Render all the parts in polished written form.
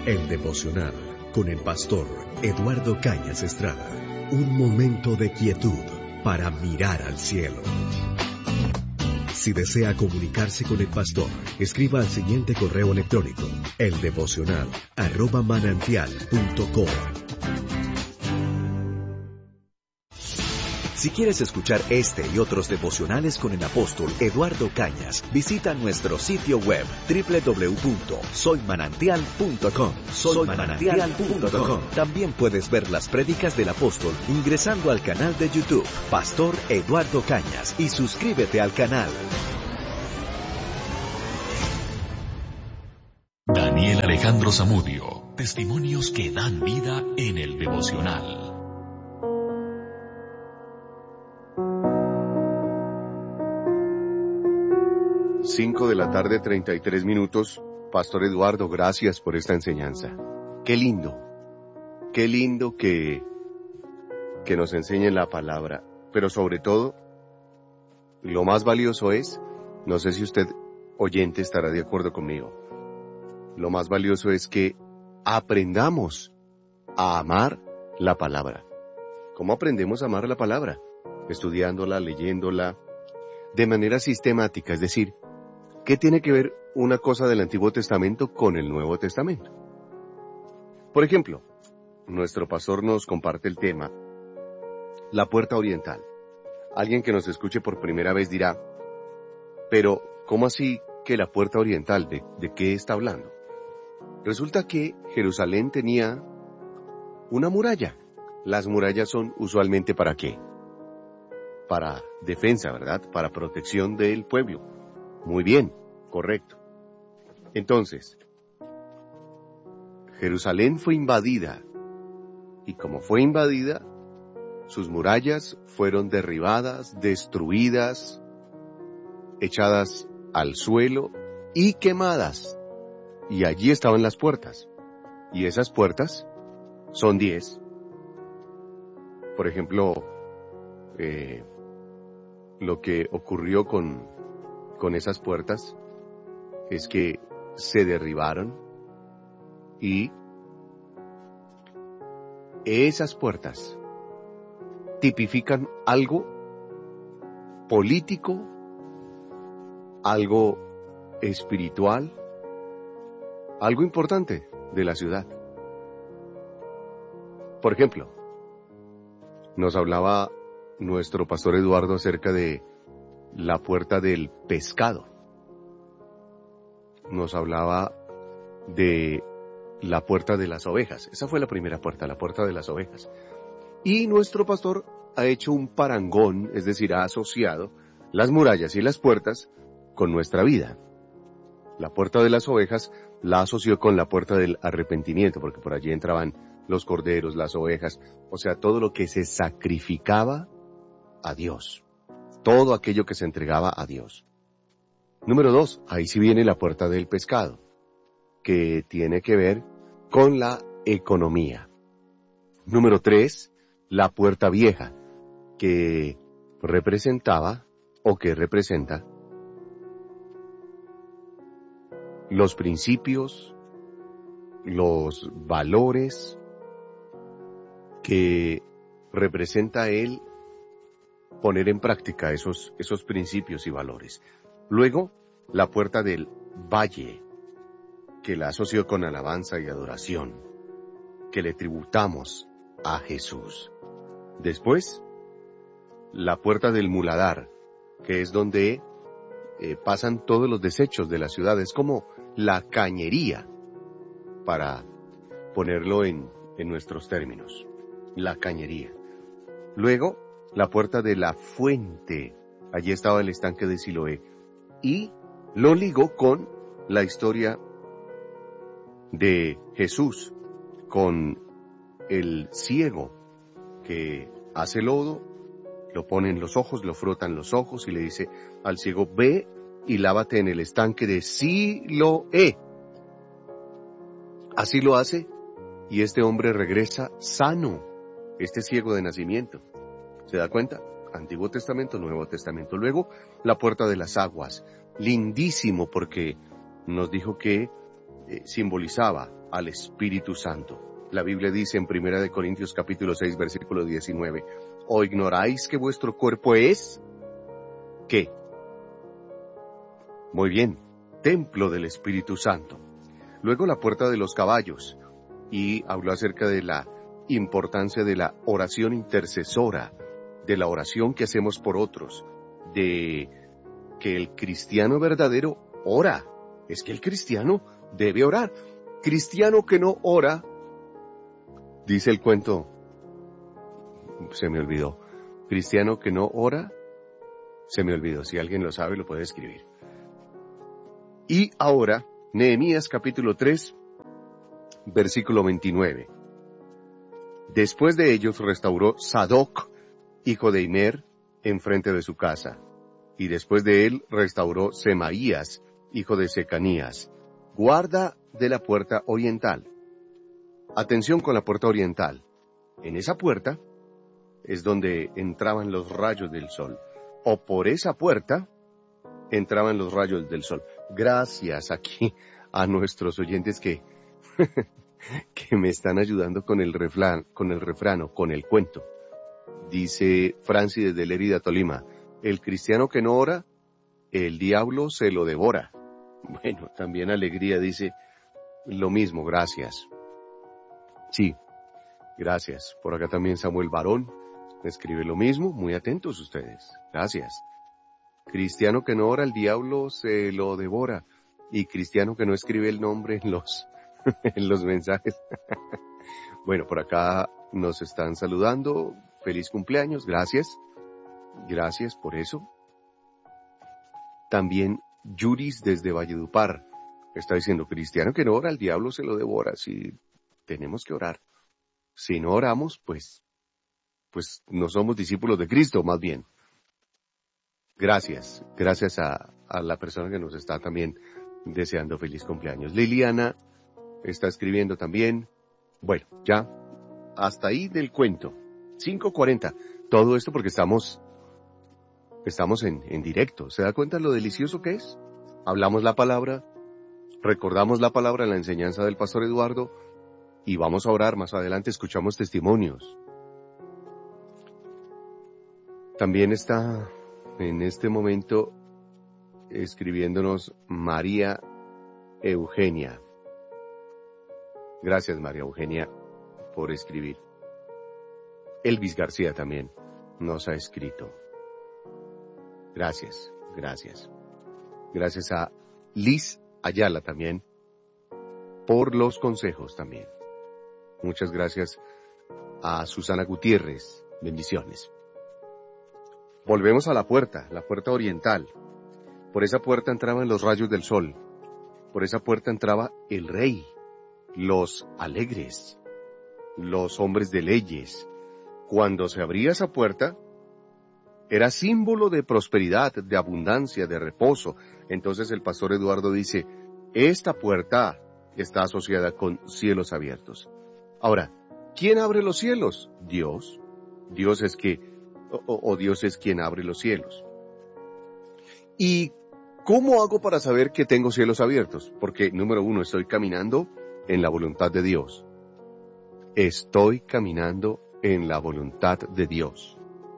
El devocional con el pastor Eduardo Cañas Estrada. Un momento de quietud para mirar al cielo. Si desea comunicarse con el pastor, escriba al siguiente correo electrónico: eldevocional@manantial.com. Si quieres escuchar este y otros devocionales con el apóstol Eduardo Cañas, visita nuestro sitio web www.soymanantial.com. Soymanantial.com. También puedes ver las prédicas del apóstol ingresando al canal de YouTube Pastor Eduardo Cañas y suscríbete al canal. Daniel Alejandro Zamudio, testimonios que dan vida en el devocional. 5:33 p.m. Pastor Eduardo, gracias por esta enseñanza. Qué lindo que nos enseñen la palabra, pero sobre todo, lo más valioso es, no sé si usted, oyente, estará de acuerdo conmigo, lo más valioso es que aprendamos a amar la palabra. ¿Cómo aprendemos a amar la palabra? Estudiándola, leyéndola, de manera sistemática, es decir, ¿qué tiene que ver una cosa del Antiguo Testamento con el Nuevo Testamento? Por ejemplo, nuestro pastor nos comparte el tema, la puerta oriental. Alguien que nos escuche por primera vez dirá, pero ¿cómo así que la puerta oriental? ¿De qué está hablando? Resulta que Jerusalén tenía una muralla. Las murallas son usualmente ¿para qué? Para defensa, ¿verdad? Para protección del pueblo. Muy bien, correcto. Entonces, Jerusalén fue invadida, y como fue invadida, sus murallas fueron derribadas, destruidas, echadas al suelo y quemadas. Y allí estaban las puertas. Y esas puertas son 10. Por ejemplo, lo que ocurrió con esas puertas es que se derribaron y esas puertas tipifican algo político, algo espiritual, algo importante de la ciudad. Por ejemplo, nos hablaba nuestro pastor Eduardo acerca de la puerta del pescado. Nos hablaba de la puerta de las ovejas. Esa fue la primera puerta, la puerta de las ovejas. Y nuestro pastor ha hecho un parangón, es decir, ha asociado las murallas y las puertas con nuestra vida. La puerta de las ovejas la asoció con la puerta del arrepentimiento, porque por allí entraban los corderos, las ovejas, o sea, todo lo que se sacrificaba a Dios. Todo aquello que se entregaba a Dios. Número 2, ahí sí viene la puerta del pescado, que tiene que ver con la economía. Número 3, la puerta vieja, que representaba o que representa los principios, los valores que representa él poner en práctica esos principios y valores. Luego, la puerta del valle, que la asoció con alabanza y adoración, que le tributamos a Jesús. Después, la puerta del muladar, que es donde pasan todos los desechos de la ciudad. Es como la cañería, para ponerlo en nuestros términos. La cañería. Luego, la puerta de la fuente. Allí estaba el estanque de Siloé. Y lo ligó con la historia de Jesús, con el ciego que hace lodo, lo pone en los ojos, lo frotan los ojos y le dice al ciego, ve y lávate en el estanque de Siloé. Así lo hace y este hombre regresa sano, este ciego de nacimiento. ¿Se da cuenta? Antiguo Testamento, Nuevo Testamento. Luego, la puerta de las aguas. Lindísimo porque nos dijo que simbolizaba al Espíritu Santo. La Biblia dice en 1 Corintios capítulo 6, versículo 19, ¿o ignoráis que vuestro cuerpo es? ¿Qué? Muy bien, templo del Espíritu Santo. Luego la puerta de los caballos, y habló acerca de la importancia de la oración intercesora, de la oración que hacemos por otros, de que el cristiano verdadero ora. Es que el cristiano debe orar. Cristiano que no ora, dice el cuento, se me olvidó. Cristiano que no ora, se me olvidó. Si alguien lo sabe, lo puede escribir. Y ahora, Nehemías capítulo 3, versículo 29. Después de ellos restauró Sadoc, hijo de Immer, enfrente de su casa. Y después de él restauró Semaías, hijo de Secanías, guarda de la puerta oriental. Atención con la puerta oriental. En esa puerta es donde entraban los rayos del sol. O por esa puerta entraban los rayos del sol. Gracias aquí a nuestros oyentes que me están ayudando con el refrán, con el cuento. Dice Francis desde Lérida, Tolima, el cristiano que no ora, el diablo se lo devora. Bueno, también Alegría dice lo mismo, gracias. Sí, gracias. Por acá también Samuel Barón escribe lo mismo, muy atentos ustedes, gracias. Cristiano que no ora, el diablo se lo devora. Y cristiano que no escribe el nombre en los mensajes. Bueno, por acá nos están saludando. Feliz cumpleaños, gracias. Gracias por eso. También Yuris desde Valledupar está diciendo, cristiano que no ora, el diablo se lo devora. Sí, tenemos que orar. Si no oramos, pues no somos discípulos de Cristo, más bien. Gracias a la persona que nos está también deseando feliz cumpleaños. Liliana está escribiendo también. Bueno, ya, hasta ahí del cuento. 5:40. Todo esto porque estamos en directo. ¿Se da cuenta lo delicioso que es? Hablamos la palabra, recordamos la palabra en la enseñanza del pastor Eduardo y vamos a orar. Más adelante escuchamos testimonios. También está en este momento escribiéndonos María Eugenia. Gracias, María Eugenia, por escribir. Elvis García también nos ha escrito. Gracias. Gracias a Liz Ayala también por los consejos también. Muchas gracias a Susana Gutiérrez. Bendiciones. Volvemos a la puerta oriental. Por esa puerta entraban los rayos del sol. Por esa puerta entraba el rey, los alegres, los hombres de leyes. Cuando se abría esa puerta, era símbolo de prosperidad, de abundancia, de reposo. Entonces el pastor Eduardo dice, esta puerta está asociada con cielos abiertos. Ahora, ¿quién abre los cielos? Dios. Dios es quien abre los cielos. ¿Y cómo hago para saber que tengo cielos abiertos? Porque, número uno, estoy caminando en la voluntad de Dios. Estoy caminando en la voluntad de Dios.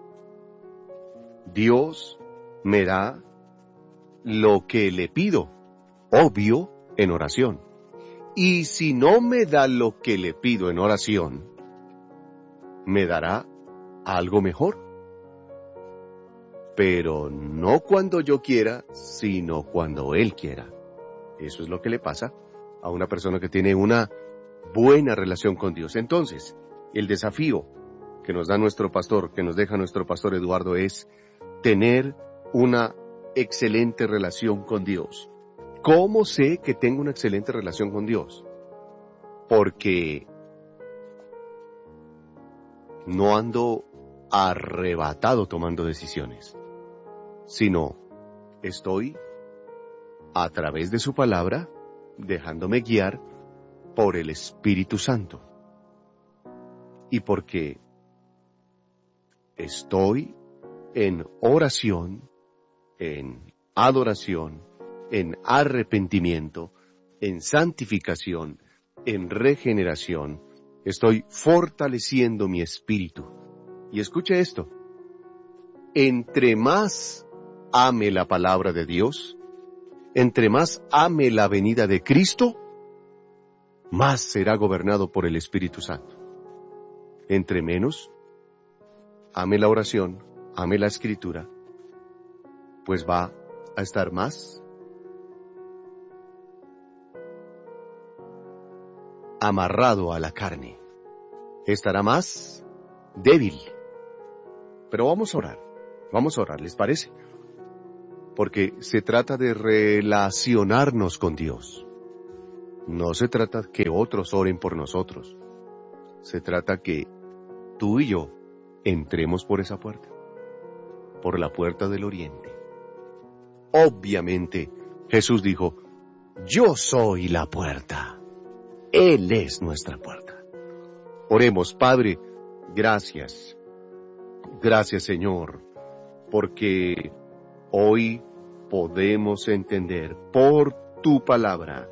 Dios me da lo que le pido, obvio, en oración. Y si no me da lo que le pido en oración, me dará algo mejor. Pero no cuando yo quiera, sino cuando Él quiera. Eso es lo que le pasa a una persona que tiene una buena relación con Dios. Entonces, el desafío que nos da nuestro pastor, que nos deja nuestro pastor Eduardo, es tener una excelente relación con Dios. ¿Cómo sé que tengo una excelente relación con Dios? Porque no ando arrebatado tomando decisiones, sino estoy a través de su palabra dejándome guiar por el Espíritu Santo. Y porque estoy en oración, en adoración, en arrepentimiento, en santificación, en regeneración. Estoy fortaleciendo mi espíritu. Y escuche esto. Entre más ame la palabra de Dios, entre más ame la venida de Cristo, más será gobernado por el Espíritu Santo. Entre menos ame la oración, ame la escritura, pues va a estar más amarrado a la carne. Estará más débil. Pero vamos a orar, ¿les parece? Porque se trata de relacionarnos con Dios. No se trata que otros oren por nosotros. Se trata que tú y yo entremos por esa puerta, por la puerta del oriente. Obviamente, Jesús dijo, yo soy la puerta. Él es nuestra puerta. Oremos, Padre, gracias. Gracias, Señor, porque hoy podemos entender por tu palabra.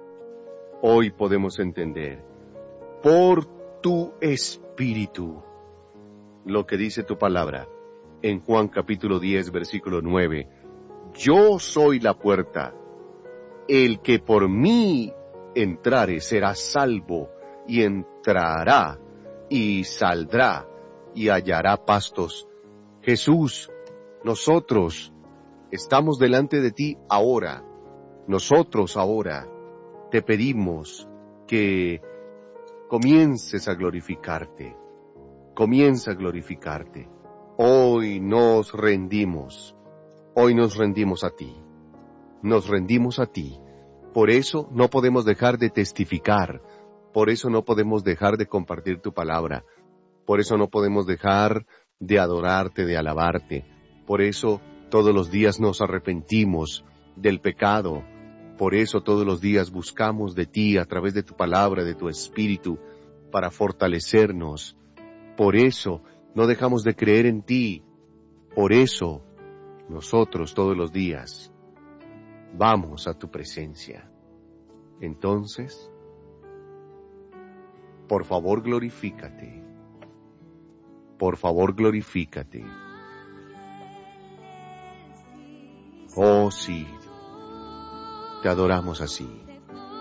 Hoy podemos entender por tu Espíritu lo que dice tu palabra en Juan capítulo 10, versículo 9. Yo soy la puerta. El que por mí entrare será salvo, y entrará y saldrá y hallará pastos. Jesús, nosotros estamos delante de ti ahora. Nosotros ahora te pedimos que comiences a glorificarte. Comienza a glorificarte. Hoy nos rendimos. Hoy nos rendimos a ti. Nos rendimos a ti. Por eso no podemos dejar de testificar. Por eso no podemos dejar de compartir tu palabra. Por eso no podemos dejar de adorarte, de alabarte. Por eso todos los días nos arrepentimos del pecado. Por eso todos los días buscamos de ti a través de tu palabra, de tu espíritu, para fortalecernos. Por eso no dejamos de creer en ti. Por eso nosotros todos los días vamos a tu presencia. Entonces, por favor glorifícate. Por favor glorifícate. Oh sí, te adoramos así.